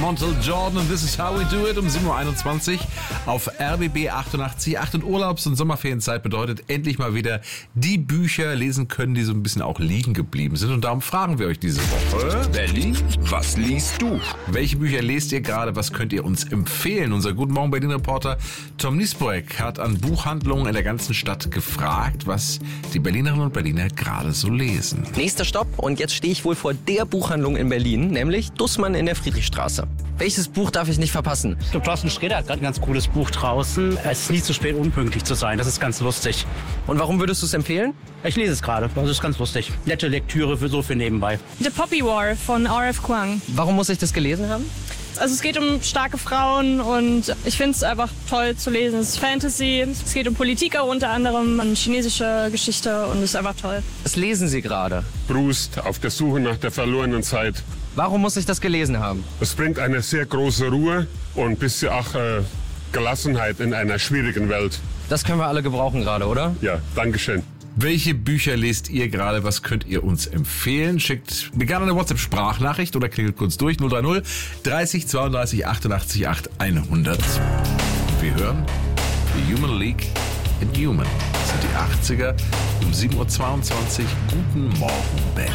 Montel Jordan und This is How We Do It um 7.21 Uhr auf RBB 88.8 und Urlaubs- und Sommerferienzeit bedeutet endlich mal wieder die Bücher lesen können, die so ein bisschen auch liegen geblieben sind. Und darum fragen wir euch diese Woche: Berlin, was liest du? Welche Bücher lest ihr gerade? Was könnt ihr uns empfehlen? Unser Guten Morgen Berlin-Reporter Tom Niesbroek hat an Buchhandlungen in der ganzen Stadt gefragt, was die Berlinerinnen und Berliner gerade so lesen. Nächster Stopp und jetzt stehe ich wohl vor der Buchhandlung in Berlin, nämlich Dussmann in der Friedrichstraße. Welches Buch darf ich nicht verpassen? Ich glaube, Thorsten Sträter hat gerade ein ganz cooles Buch draußen. Es ist nie zu spät, unpünktlich zu sein. Das ist ganz lustig. Und warum würdest du es empfehlen? Ich lese es gerade. Das ist ganz lustig. Nette Lektüre für nebenbei. The Poppy War von R.F. Kuang. Warum muss ich das gelesen haben? Also es geht um starke Frauen und ich finde es einfach toll zu lesen. Es ist Fantasy, es geht um Politik auch unter anderem, um chinesische Geschichte und es ist einfach toll. Was lesen Sie gerade? Proust auf der Suche nach der verlorenen Zeit. Warum muss ich das gelesen haben? Es bringt eine sehr große Ruhe und ein bisschen auch Gelassenheit in einer schwierigen Welt. Das können wir alle gebrauchen gerade, oder? Ja, Dankeschön. Welche Bücher lest ihr gerade? Was könnt ihr uns empfehlen? Schickt mir gerne eine WhatsApp-Sprachnachricht oder klingelt kurz durch 030 30 32 88 8 100. Wir hören The Human League in Human. Das sind die 80er um 7.22 Uhr. Guten Morgen, Berlin.